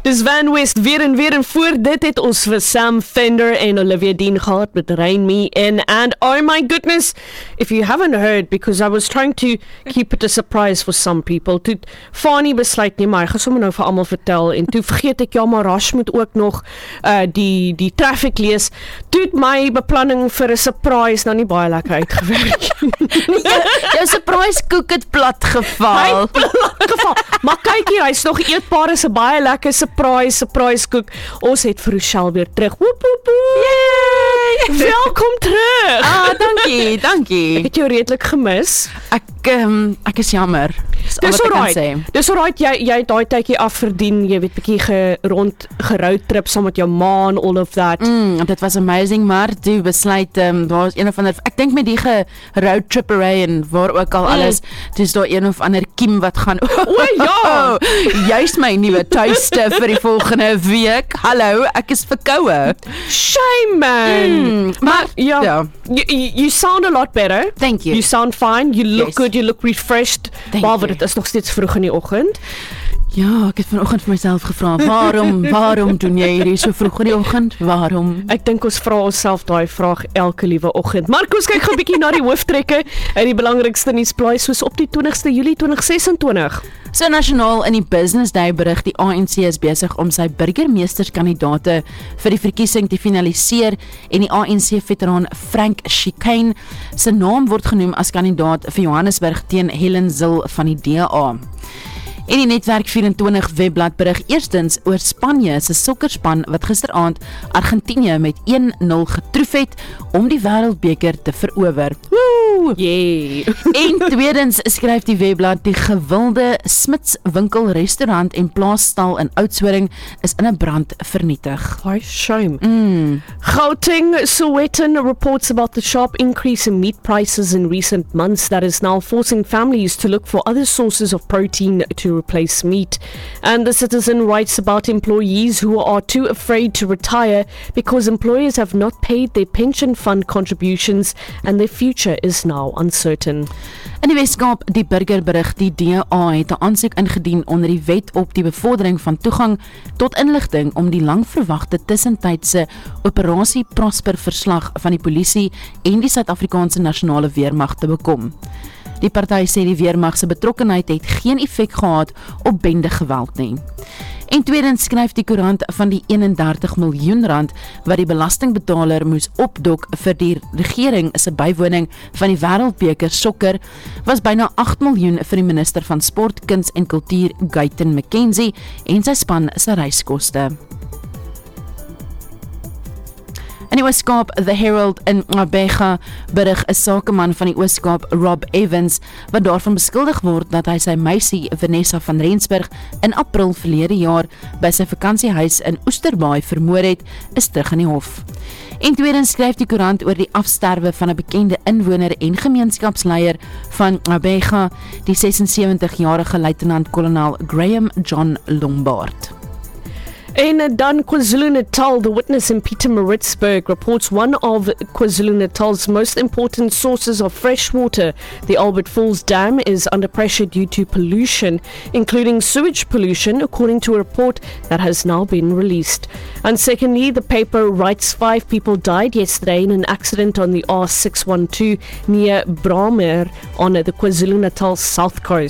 Dis Van West weer en voor dit het ons vir Sam Fender en Olivia Dean gehad met Rain Me In, and oh my goodness, if you haven't heard, because I was trying to keep it a surprise for some people, toe Fani besluit nie, maar ek gaan sommer nou vir almal vertel, en toe vergeet ek, ja, maar Rash moet ook nog die traffic lees, toe het my beplanning vir 'n surprise nou nie baie lekker uitgewerk. Jou surprise koek het plat geval. Maar kyk hier, hy's nog eetbaar, is 'n baie lekker surprise koek. Ons het vir Rochelle weer terug. Woep woep woep. Yay! Welkom terug. Dankie. Ek het jou redelik gemis. Ek is jammer. Dis alright, jy het daai tydjie afverdien, jy weet, bietjie geroadtrip saam met jou ma en all of that. Dit was amazing, maar toe besluit, daar was een of ander, ek dink met die geroadtrippery en waar ook al alles, toe is daar een of ander kiem wat gaan, ja! Juist my nuwe tuiste vir die volgende week. Hallo, ek is verkoue. Shame, man! Maar, ja. You sound a lot better. Thank you. You sound fine, you look good, you look refreshed. Behalwe dit is nog steeds vroeg in die oggend. Ja, ek het vanoggend vir myself gevra, waarom doen jy hierdie so vroeg in die oggend? Waarom? Ek dink ons vra onsself daai vraag elke liewe oggend. Maar kom ons kyk gou 'n bietjie na die hooftrekke uit die belangrikste nuusblaai soos op die 20ste Julie 2026. So nasionaal in die Business Day berig, die ANC is besig om sy burgemeesterskandidaate vir die verkiesing te finaliseer en die ANC-veteraan Frank Chicane se naam word genoem as kandidaat vir Johannesburg teen Helen Zille van die DA. En die Netwerk 24 webblad berig eerstens oor Spanje se sokkerspan wat gisteraand Argentinië met 1-0 getroof het om die wêreldbeker te verower. Woe! Yay! En tweedens skryf die webblad die gewilde Smits winkel, restaurant en plaasstal in Oudtshoorn is in 'n brand vernietig. Why shame. Gauteng Sowetan reports about the sharp increase in meat prices in recent months that is now forcing families to look for other sources of protein to replace meat. And the Citizen writes about employees who are too afraid to retire because employers have not paid their pension fund contributions and their future is now uncertain. In die Weskaap, die burgerberig, die DA het 'n aansoek ingedien onder die wet op die bevordering van toegang tot inligting om die langverwagte tussentydse operasie Prosper verslag van die polisie en die Suid-Afrikaanse nasionale weermag te bekom. Die party sê die weermag se betrokkenheid het geen effek gehad op bende geweld nie. En tweedens skryf die koerant van die 31 miljoen rand wat die belastingbetaler moes opdok vir die regering se bywoning van die wêreldbeker sokker, was byna 8 miljoen vir die minister van sport, kuns en kultuur Guyton McKenzie en sy span se reiskoste. In die Oos-Kaap, The Herald in Ngqabega berig 'n sakeman van die Oos-Kaap, Rob Evans, wat daarvan beskuldig word dat hy sy meisie Vanessa van Rensburg in April verlede jaar by sy vakansiehuis in Oesterbaai vermoor het, is terug in die hof. En tweedens skryf die koerant oor die afsterwe van 'n bekende inwoner en gemeenskapsleier van Ngqabega, die 76-jarige luitenant-kolonel Graham John Lombard. In dan KwaZulu-Natal, the witness in Pietermaritzburg reports one of KwaZulu-Natal's most important sources of fresh water, the Albert Falls Dam, is under pressure due to pollution, including sewage pollution, according to a report that has now been released. And secondly, the paper writes 5 people died yesterday in an accident on the R612 near Bramer on the KwaZulu-Natal south coast.